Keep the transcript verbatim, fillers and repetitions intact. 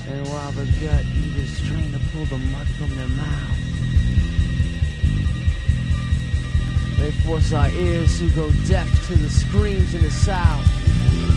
And while the gut eaters strain to pull the mud from their mouth, they force our ears to go deaf to the screams in the south.